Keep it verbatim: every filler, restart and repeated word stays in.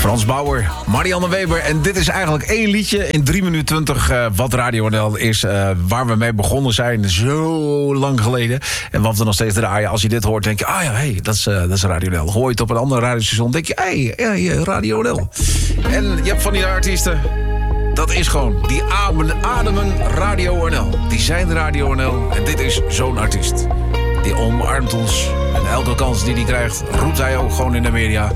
Frans Bauer, Marianne Weber. En dit is eigenlijk één liedje in drie minuten twintig... Uh, wat Radio N L is, uh, waar we mee begonnen zijn. Zo lang geleden. En wat we nog steeds draaien. Als je dit hoort, denk je... ah ja, hey, dat, is, uh, dat is Radio N L. Hoor je het op een andere radiostation, denk je... hey, hey, Radio N L. En je hebt van die artiesten... dat is gewoon, die ademen, ademen Radio N L. Die zijn Radio N L. En dit is zo'n artiest. Die omarmt ons. En elke kans die hij krijgt, roept hij ook gewoon in de media...